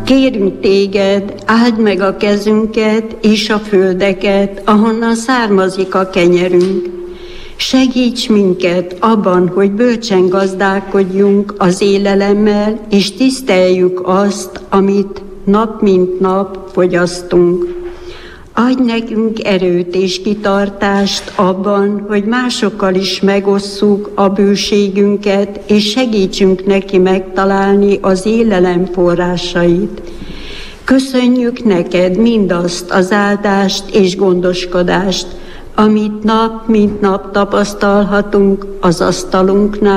Kérünk téged, áld meg a kezünket és a földeket, ahonnan származik a kenyerünk. Segíts minket abban, hogy bölcsen gazdálkodjunk az élelemmel, és tiszteljük azt, amit nap mint nap fogyasztunk. Adj nekünk erőt és kitartást abban, hogy másokkal is megosszuk a bőségünket, és segítsünk neki megtalálni az élelem forrásait. Köszönjük neked mindazt az áldást és gondoskodást, amit nap mint nap tapasztalhatunk az asztalunknál,